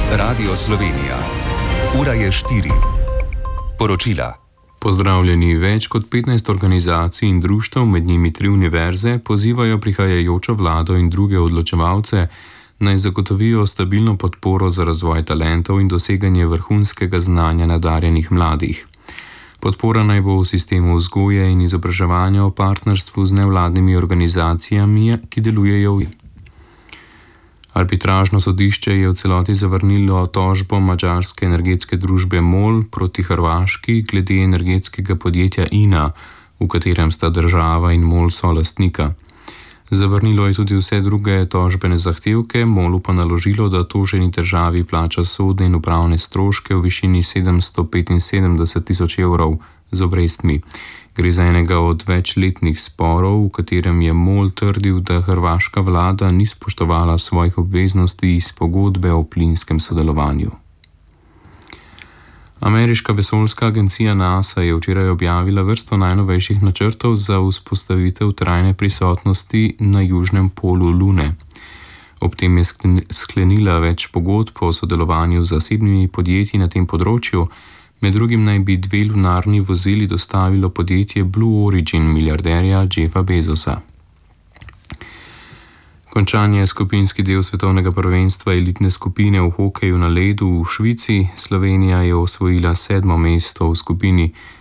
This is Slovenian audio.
Radio Slovenija. Ura je 4. Poročila. Pozdravljeni. Več kot 15 organizacij in društev, med njimi 3 univerze, pozivajo prihajajočo vlado in druge odločevalce, naj zagotovijo stabilno podporo za razvoj talentov in doseganje vrhunskega znanja nadarjenih mladih. Podpora naj bo v sistemu vzgoje in izobraževanja v partnerstvu z nevladnimi organizacijami, ki delujejo v. Arbitražno sodišče je v celoti zavrnilo tožbo madžarske energetske družbe MOL proti Hrvaški glede energetskega podjetja INA, v katerem sta država in MOL solastnika. Zavrnilo je tudi vse druge tožbene zahtevke, MOL-u pa naložilo, da toženi državi plača sodne in upravne stroške v višini 775.000 evrov z obrestmi. Gre za enega od večletnih sporov, v katerem je MOL trdil, da hrvaška vlada ni spoštovala svojih obveznosti iz pogodbe o plinskem sodelovanju. Ameriška vesoljska agencija NASA je včeraj objavila vrsto najnovejših načrtov za vzpostavitev trajne prisotnosti na južnem polu Lune. Ob tem je sklenila več pogodb o sodelovanju z zasebnimi podjetji na tem področju, med drugim naj bi 2 lunarni vozili dostavilo podjetje Blue Origin milijarderja Jeffa Bezosa. Končan je skupinski del svetovnega prvenstva elitne skupine v hokeju na ledu v Švici. Slovenija je osvojila 7. mesto v skupini.